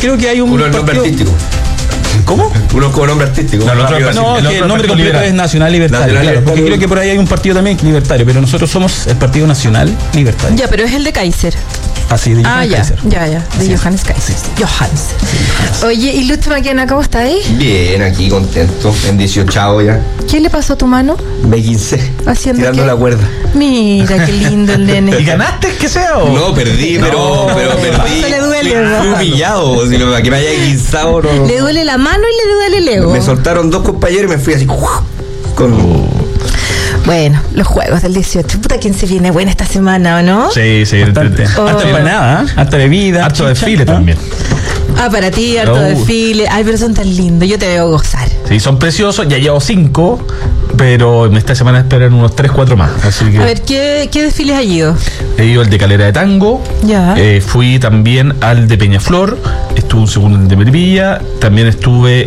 creo que hay un Uno el nombre artístico. ¿Cómo? Uno con nombre artístico. No, que el nombre completo es Nacional Libertario. Claro, porque creo que por ahí hay un partido también libertario, pero nosotros somos el Partido Nacional Libertario. Ya, pero es el de Kaiser. Así, de Johannes Kaiser. De Johannes Kaiser. Johannes. Oye, ¿y Lucho Maquena, cómo está ahí? Bien, aquí contento, en 18 ya. ¿Qué le pasó a tu mano? Me guincé. ¿Haciendo tirando qué? la cuerda. Mira, qué lindo el nene. ¿Y ganaste, que sea? ¿O? No, perdí, pero perdí. Eso le duele, Fui ¿no? humillado, si no, que me haya guinzado. No. Le duele la mano y le duele el ego. Me soltaron 2 compañeros y me fui así con... Bueno, los juegos del 18. Puta, ¿quién se viene buena esta semana, o no? Sí, Bastante. Harta empanada, harta bebida. Harto desfile también. Para ti, harto desfile. Ay, pero son tan lindos, yo te veo gozar. Sí, son preciosos, ya llevo 5, pero esta semana esperan unos 3-4 más. Así que A ver, ¿qué desfiles has ido? he ido al de Calera de Tango, Ya. Fui también al de Peñaflor, estuve un segundo en el de Melipilla, también estuve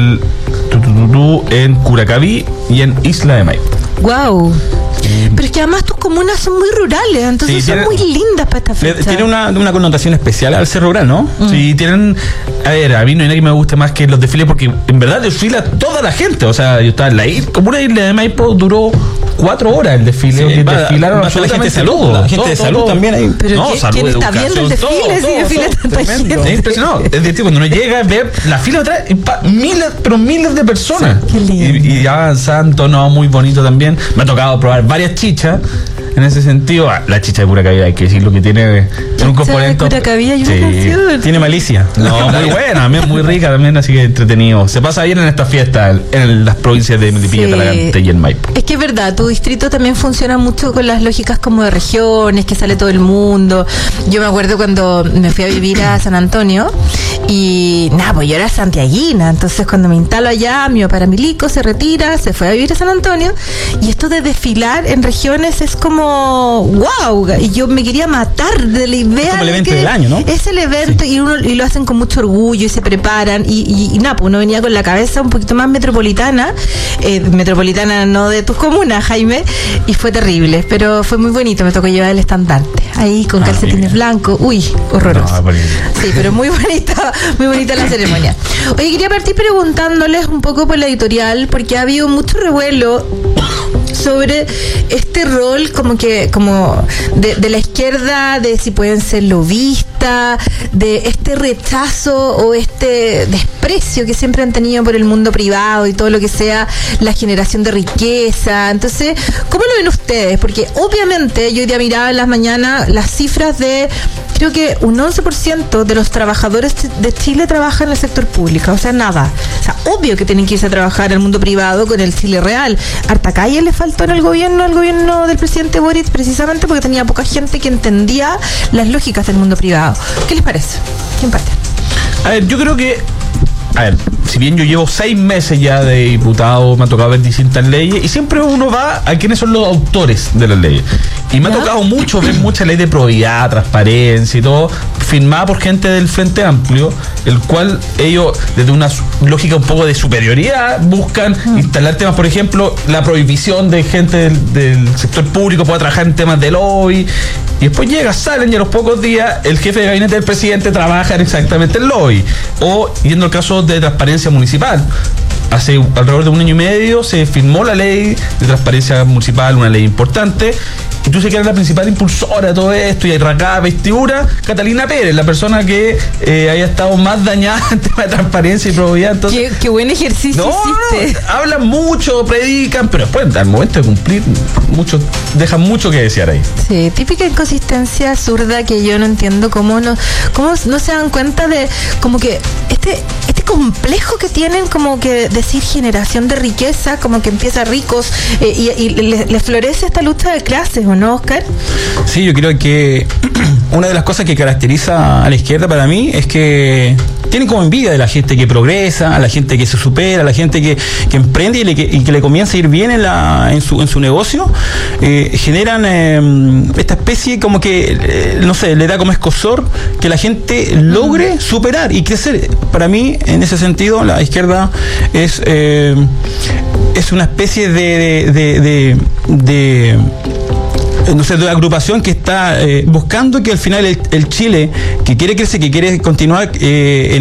en Curacaví y en Isla de Maipo. Wow. Pero es que además tus comunas son muy rurales, entonces Sí, son tiene- muy lindas para esta fecha. Tiene una connotación especial al ser rural, ¿no? Sí, tienen. A ver, a mí no hay nada que me guste más que los desfiles porque en verdad desfila toda la gente. O sea, yo estaba en la comuna de Isla de Maipo, duró 4 horas el desfile. Sí, donde va desfilaron la gente de absolutamente salud. todo. La gente de Todo, salud todo. también ahí. Pero No, ¿quién salud, está viendo el educación, desfile si desfila tanta tremendo. gente? Es impresionante. Es decir, cuando uno llega a ver la fila atrás, miles de personas. Sí, qué lindo. Y ya avanzando, no, muy bonito también. Me ha tocado probar varias chichas. En ese sentido, la chicha de Curacaví, hay que decir lo que tiene un componente. De Curacaví hay una canción. Tiene malicia. No, muy buena, muy rica también, así que entretenido. Se pasa bien en esta fiesta en las provincias de Melipilla, Sí. Talagante y en Maipo. Es que es verdad, tu distrito también funciona mucho con las lógicas como de regiones, que sale todo el mundo. Yo me acuerdo cuando me fui a vivir a San Antonio y nada, pues yo era santiaguina, entonces cuando me instalo allá, mi papá era milico, se retira, se fue a vivir a San Antonio y esto de desfilar en regiones es como wow, y yo me quería matar de la idea. Es como el de evento que del año, ¿no? es el evento y lo hacen con mucho orgullo y se preparan y nada, pues uno venía con la cabeza un poquito más metropolitana, metropolitana no de tus comunas, Jaime, y fue terrible, pero fue muy bonito, me tocó llevar el estandarte ahí con calcetines blancos, uy, horroroso. No, bonito. Sí, pero muy bonita la ceremonia. Oye, quería partir preguntándoles un poco por la editorial, porque ha habido mucho revuelo sobre este rol como de la izquierda, de si pueden ser lobistas, de este rechazo o este desprecio que siempre han tenido por el mundo privado y todo lo que sea la generación de riqueza. Entonces, ¿cómo lo ven ustedes? Porque obviamente yo hoy día miraba en las mañanas las cifras de creo que un 11% de los trabajadores de Chile trabajan en el sector público, o sea, nada. O sea, obvio que tienen que irse a trabajar al mundo privado con el Chile real. Harta calle le faltó en el gobierno al gobierno del presidente Boric, precisamente porque tenía poca gente que entendía las lógicas del mundo privado. ¿Qué les parece? ¿Quién parte? A ver, yo creo que. A ver, si bien yo llevo 6 meses ya de diputado, me ha tocado ver distintas leyes y siempre uno va a quiénes son los autores de las leyes. Y me ha tocado mucho ver mucha ley de probidad, transparencia y todo, firmada por gente del Frente Amplio, el cual ellos, desde una lógica un poco de superioridad, buscan instalar temas, por ejemplo, la prohibición de gente del sector público pueda trabajar en temas de lobby. Y después salen y a los pocos días el jefe de gabinete del presidente trabaja en exactamente el lobby. O, yendo al caso de transparencia municipal, hace alrededor de 1 año y medio se firmó la ley de transparencia municipal, una ley importante. Entonces, que era la principal impulsora de todo esto y arrancada vestidura, Catalina Pérez, la persona que haya estado más dañada en tema de transparencia y probidad. Entonces, Qué buen ejercicio hiciste. hablan mucho, predican, pero después, al momento de cumplir, dejan mucho que desear ahí. Sí, típica inconsistencia absurda que yo no entiendo cómo no se dan cuenta de como que este complejo que tienen, como que decir generación de riqueza, como que empieza ricos y les florece esta lucha de clases, ¿o no, Oscar? Sí, yo creo que una de las cosas que caracteriza a la izquierda para mí es que tienen como envidia de la gente que progresa, a la gente que se supera, a la gente que emprende y que le comienza a ir bien en su negocio. Generan esta especie como que, no sé, le da como escozor que la gente logre superar y crecer. Para mí, en ese sentido, la izquierda es una especie de no sé, de agrupación que está buscando que al final el Chile que quiere crecer, que quiere continuar